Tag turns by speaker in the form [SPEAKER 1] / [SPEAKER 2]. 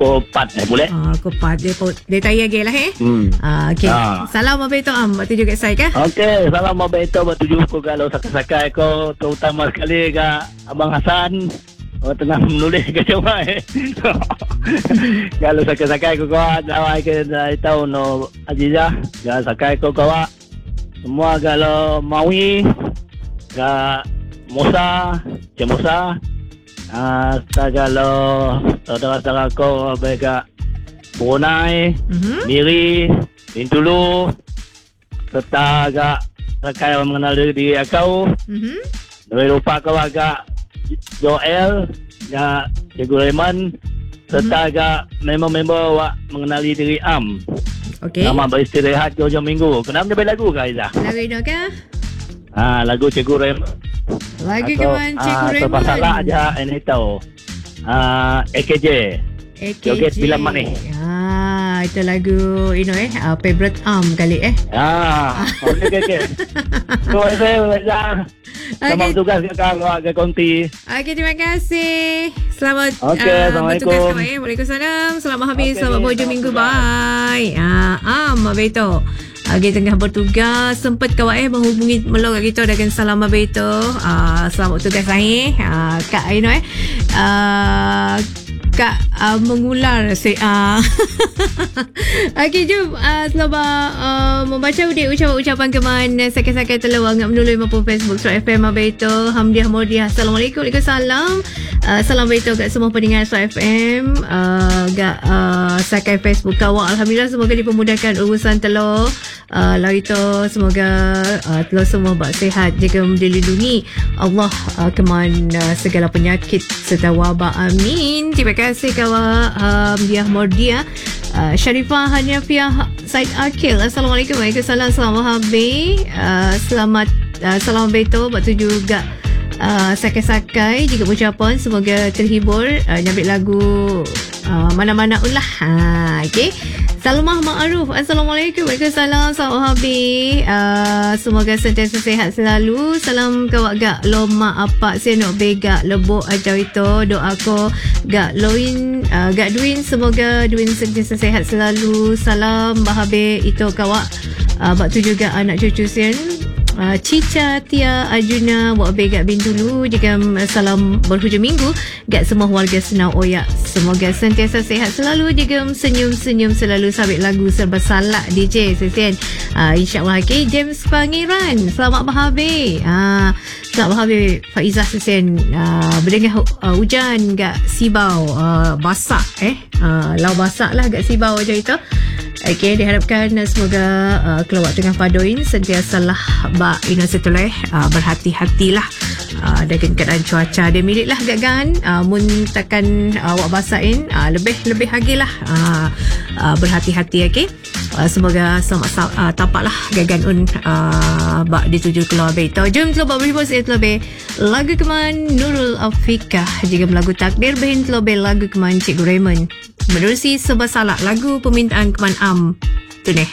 [SPEAKER 1] pukul 4 boleh?
[SPEAKER 2] Pukul 4 dia tayar lagi lah okey. Salam Abang Ito Am. Waktu juga saya kah?
[SPEAKER 1] Okey, salam Abang Ito. Waktu juga ko kalau sakai-sakai ko terutama sekali ke Abang Hasan. Tengah menulis ke coba kalau sakai-sakai ko kawan awak ke tahu no Azizah ya sakai ko kawan semua kalau Maui ke Musa Cik Musa kalau saudara-saudara ko baik Brunei Miri Bintulu serta agak sakai mengenal diri kau lupa kau agak Joel ya Cikgu Raymond serta agak member-member awak mengenali diri Am.
[SPEAKER 2] Okey.
[SPEAKER 1] Selamat beristirahat ke hujung minggu. Kenapa dia lagu ke Aizah?
[SPEAKER 2] Lagu itu ke?
[SPEAKER 1] Lagu Cikgu Raymond.
[SPEAKER 2] Lagu keman Cikgu Raymond.
[SPEAKER 1] Terpasalah aja ini tahu. AKJ. Joget Bila Manis.
[SPEAKER 2] Itu lagu favorite Am kali
[SPEAKER 1] okey. So saya selamat tugas ke konti.
[SPEAKER 2] Okey, terima kasih. Selamat
[SPEAKER 1] Assalamualaikum.
[SPEAKER 2] bertugas kawai. Waalaikumsalam. Selamat habis. Selamat berhujung minggu. Bye. Abito. Tengah bertugas sempat kawai menghubungi melong kita dengan salam Abito. Selamat bertugas saya. Kak Kak mengular okey, jom selamat membaca ucapan keman sakai-sakai telah angkat menulis maupun Facebook Surat FM Abaito Hamdiah Mordiah. Assalamualaikum. Waalaikumsalam. Salam Abaito kat semua pendengar Surat FM kat sakai Facebook kawak. Alhamdulillah semoga dipermudahkan urusan telur Larito. Semoga telur semua sihat juga dilindungi Allah keman segala penyakit serta wabak. Amin. Terima kasih kawan Hamdiah Mordiah. Sharifah Hanifiah Said Akil. Assalamualaikum. Waalaikumsalam. Selamat habis. Selamat salam Beto. Waktu juga sakai-sakai juga ucapan semoga terhibur. Nyabit lagu mana-mana ulah. Okey. Salmah Ma'aruf. Assalamualaikum. Waalaikumsalam. Selamat habis. Semoga sentiasa sihat selalu. Salam kawak gak loma apa senok bega lebok ajar itu. Doa ko gak loin gak Duin. Semoga Duin sentiasa sihat selalu. Salam bahabe itu kawak. Waktu juga anak cucu sen. Cica Tia Arjuna buat begak Bintulu juga salam berhujung minggu gak semua warga Senau Oyak. Semoga sentiasa sihat selalu juga senyum-senyum selalu sabit lagu serba salak DJ sesen. InsyaAllah. Okay, James Pangeran selamat berhabis. Selamat berhabis Faizah sesen. Berdengar hujan gak Sibau basak lau basak lah gak Sibau je itu. Okey, diharapkan semoga keluar tengah paduin sentiasalah setuleh berhati-hatilah dengan keadaan cuaca dia milik lah gagan mun takkan awak basahin lebih hagilah berhati-hati. Okey, semoga selamat tapaklah gagan bak dituju keluar beito. Jom cuba berhibur lebih lagu keman Nurul Afikah juga lagu takdir behin lebih lagu keman Cikgu Raymond menerusi sebab salah lagu permintaan keman Am tu nih.